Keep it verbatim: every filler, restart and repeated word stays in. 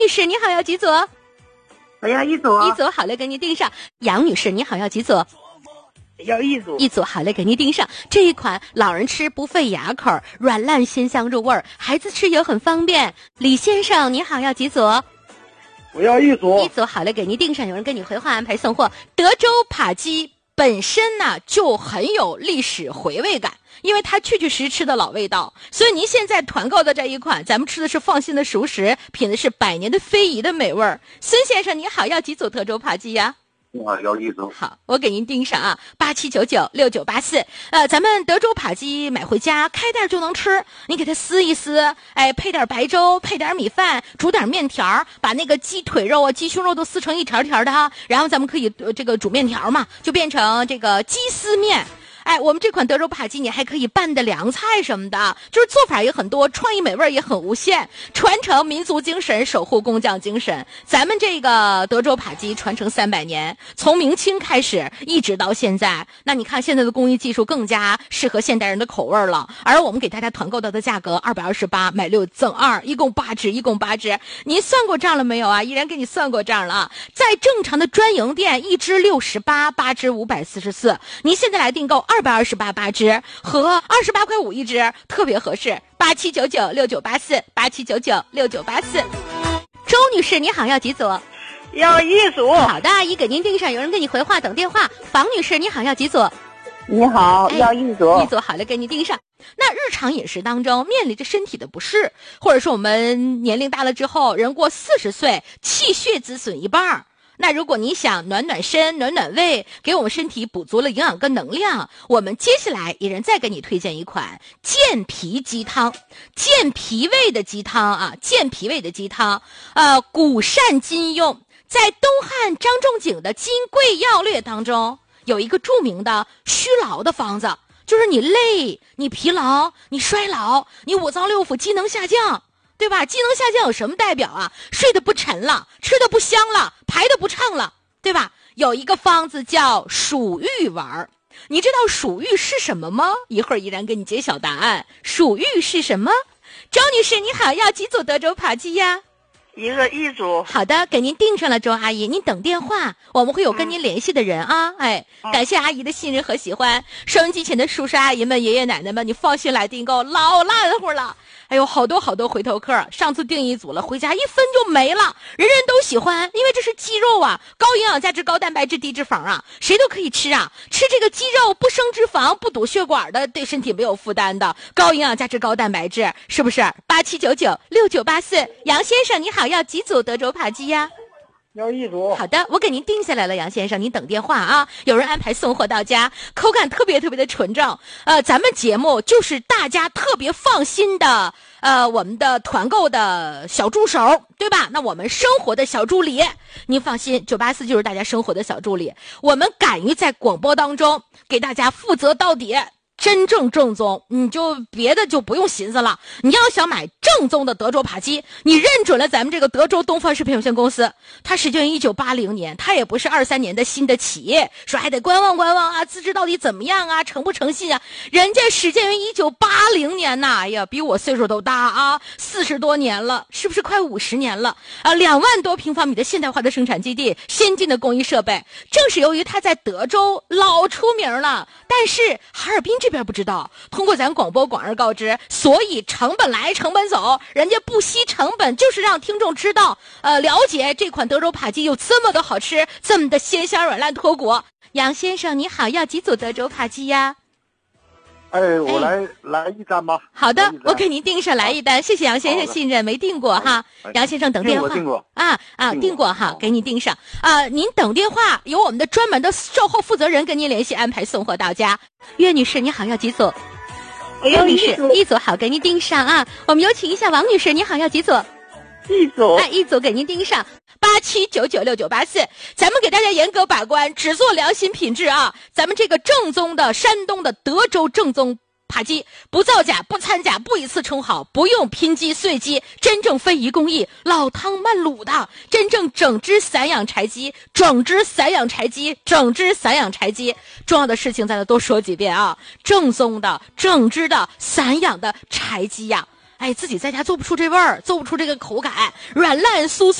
女士你好，要几组？ 我要一组。 一组，好嘞，给你订上。杨女士你好，要几组？ 要一组。 一组，好嘞，给您订上。这一款老人吃不费牙口，软烂鲜香入味儿，孩子吃也很方便。李先生你好，要几组？ 我要一组。 一组，好嘞，给您订上。有人跟你回话安排送货。德州扒鸡本身呢就很有历史回味感，因为它确确实实吃的老味道，所以您现在团购的这一款，咱们吃的是放心的熟食，品的是百年的非遗的美味儿。孙先生你好，要几组德州扒鸡呀？ 我要一组。 好，我给您订上啊，八七九九六九八四。呃，咱们德州扒鸡买回家开袋就能吃，你给它撕一撕，哎，配点白粥，配点米饭，煮点面条，把那个鸡腿肉啊、鸡胸肉都撕成一条条的哈，然后咱们可以、呃、这个煮面条嘛，就变成这个鸡丝面。哎，我们这款德州扒鸡你还可以拌的凉菜什么的，就是做法也很多，创意美味也很无限，传承民族精神，守护工匠精神。咱们这个德州扒鸡传承三百年，从明清开始一直到现在。那你看现在的工艺技术更加适合现代人的口味了。而我们给大家团购到的价格二百二十八，买六赠二，一共八只，一共八只。您算过账了没有啊？依然给你算过账了啊。在正常的专营店，一只六十八，八只五百四十四。您现在来订购。二百二十八八只和二十八块五一只，特别合适。八七九九六九八四，八七九九六九八四。周女士你好，要几组？ 要一组。 好的，阿姨给您订上。有人给你回话等电话。房女士你好，要几组？ 你好，哎、要一组。 一组，好了，给你订上。那日常饮食当中面临着身体的不适，或者说我们年龄大了之后，人过四十岁，气血滋损一半。那如果你想暖暖身、暖暖胃，给我们身体补足了营养跟能量，我们接下来一人再给你推荐一款健脾鸡汤，健脾胃的鸡汤啊，健脾胃的鸡汤，呃，谷善金用。在东汉张仲景的《金匮要略》当中，有一个著名的虚劳的方子，就是你累、你疲劳、你衰老、你五脏六腑机能下降。对吧？机能下降有什么代表啊？睡得不沉了，吃得不香了，排得不畅了，对吧？有一个方子叫蜀玉丸，你知道蜀玉是什么吗？一会儿依然给你揭晓答案。蜀玉是什么？周女士你好，要几组德州扒鸡呀？ 一个一组。 好的，给您订上了，周阿姨，您等电话，我们会有跟您联系的人啊。嗯、哎，感谢阿姨的信任和喜欢。收音机前的叔叔阿姨们、爷爷奶奶们，你放心来订购，老烂乎了。哎呦，好多好多回头客，上次订一组了，回家一分就没了，人人都喜欢，因为这是鸡肉啊，高营养价值、高蛋白质、低脂肪啊，谁都可以吃啊。吃这个鸡肉不生脂肪、不堵血管的，对身体没有负担的，高营养价值、高蛋白质，是不是？八七九九六九八四，杨先生你好，要几组德州扒鸡呀？ 要一组。 好的，我给您定下来了，杨先生，您等电话啊。有人安排送货到家，口感特别特别的纯正。呃，咱们节目就是大家特别放心的，呃，我们的团购的小助手，对吧？那我们生活的小助理，您放心，九八四就是大家生活的小助理。我们敢于在广播当中给大家负责到底。真正正宗，你就别的就不用寻思了。你要想买正宗的德州扒鸡，你认准了咱们这个德州东方食品有限公司。它始建于一九八零年，它也不是二三年的新的企业，说还得观望观望啊，资质到底怎么样啊，诚不诚信啊？人家始建于一九八零年呐，哎呀，比我岁数都大啊，四十多年了，是不是快五十年了啊？两万多平方米的现代化的生产基地，先进的工艺设备，正是由于它在德州老出名了，但是哈尔滨这边不知道，通过咱广播广而告之，所以成本来成本走，人家不惜成本，就是让听众知道，呃，了解这款德州扒鸡有这么的好吃，这么的鲜香软烂脱骨。杨先生你好，要几组德州扒鸡呀？ 哎，我来、哎、来一单吧。 好的，我给您订上来一单，谢谢杨先生信任，没订过哈。杨先生等电话。 订过啊啊，订过哈，给你订上啊。您等电话，由我们的专门的售后负责人跟您联系，安排送货到家。岳女士你好，要几组？岳女士一组，好，给您订上啊。我们有请一下王女士，你好，要几组？ 一组。 哎，一组给您订上。八七九九六九八四，咱们给大家严格把关，只做良心品质啊！咱们这个正宗的山东的德州正宗扒鸡，不造假，不掺假，不以次充好，不用拼鸡碎鸡，真正非遗工艺，老汤慢卤的，真正整只散养柴鸡，整只散养柴鸡，整只散养柴鸡。重要的事情咱再多说几遍啊！正宗的、整只的、散养的柴鸡呀、啊！ 哎，自己在家做不出这味儿，做不出这个口感，软烂酥酥。